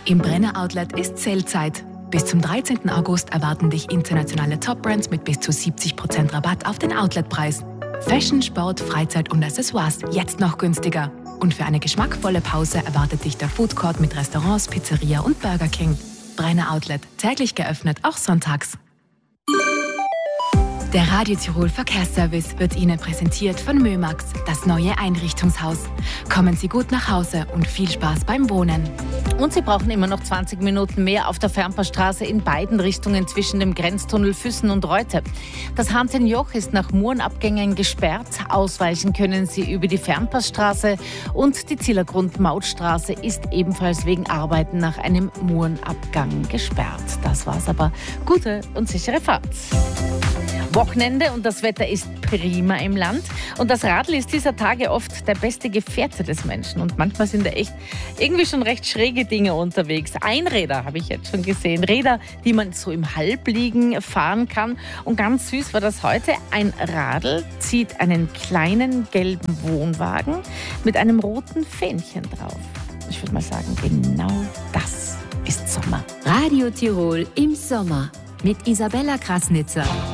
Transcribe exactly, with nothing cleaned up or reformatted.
Im Brenner Outlet ist Sale-Zeit. Bis zum dreizehnten August erwarten dich internationale Top-Brands mit bis zu siebzig Prozent Rabatt auf den Outlet-Preis. Fashion, Sport, Freizeit und Accessoires jetzt noch günstiger. Und für eine geschmackvolle Pause erwartet dich der Food Court mit Restaurants, Pizzeria und Burger King. Brenner Outlet, täglich geöffnet, auch sonntags. Der Radio Tirol Verkehrsservice wird Ihnen präsentiert von Mömax, das neue Einrichtungshaus. Kommen Sie gut nach Hause und viel Spaß beim Wohnen. Und Sie brauchen immer noch zwanzig Minuten mehr auf der Fernpassstraße in beiden Richtungen zwischen dem Grenztunnel Füssen und Reute. Das Hahntenjoch ist nach Murenabgängen gesperrt. Ausweichen können Sie über die Fernpassstraße und die Zillergrund-Mautstraße ist ebenfalls wegen Arbeiten nach einem Murenabgang gesperrt. Das war's aber. Gute und sichere Fahrt. Wochenende und das Wetter ist prima im Land. Und das Radl ist dieser Tage oft der beste Gefährte des Menschen. Und manchmal sind da echt irgendwie schon recht schräge Dinge unterwegs. Einräder habe ich jetzt schon gesehen. Räder, die man so im Halbliegen fahren kann. Und ganz süß war das heute. Ein Radl zieht einen kleinen gelben Wohnwagen mit einem roten Fähnchen drauf. Ich würde mal sagen, genau das ist Sommer. Radio Tirol im Sommer mit Isabella Krasnitzer.